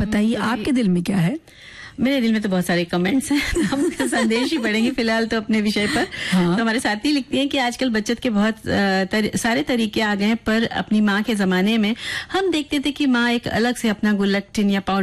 बताइए आपके दिल में क्या है? मेरे दिल में तो बहुत सारे कमेंट्स हैं, हम संदेश ही पढ़ेंगे फिलहाल तो अपने विषय पर। हाँ। तो हमारे साथी लिखती हैं कि आजकल बचत के बहुत सारे तरीके आ गए हैं, पर अपनी माँ के जमाने में हम देखते थे कि माँ एक अलग से अपना गुल्लक टिन या